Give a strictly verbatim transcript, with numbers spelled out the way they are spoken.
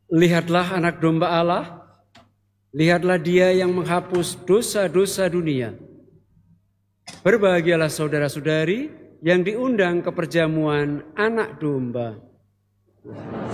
Lihatlah anak domba Allah, lihatlah Dia yang menghapus dosa-dosa dunia. Berbahagialah saudara-saudari yang diundang ke perjamuan anak domba.